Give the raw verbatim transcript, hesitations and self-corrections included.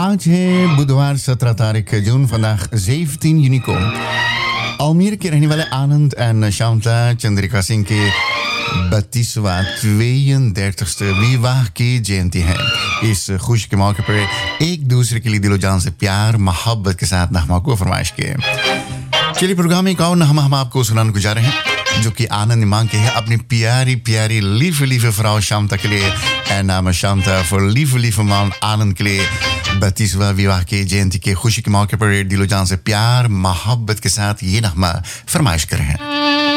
आज है बुधवार सत्रह तारीख जून vandaag zeventien juni को अल्मीर के रहने वाले आनंद en शांता चंद्रिका सिंह के बत्तीसवां tweeëndertigste विवाह की जयंती है। इस खुशी के मौके पर एक दूसरे के लिए दिलो जान से प्यार मोहब्बत के साथ नगमा को फरमाइश किए। चलिए प्रोग्राम में एक और नगमा हम आपको सुनाने को जा रहे हैं जो कि आनंद मांग के है अपनी प्यारी प्यारी lieve lieve vrouw शांता के लिए। en namens Shanta voor lieve lieve man आनंद के लिए बत्तीसवां विवाह की जयंती के खुशी के मौके पर दिलो जान से प्यार मोहब्बत के साथ ये नगमा फरमाइश कर रहे हैं।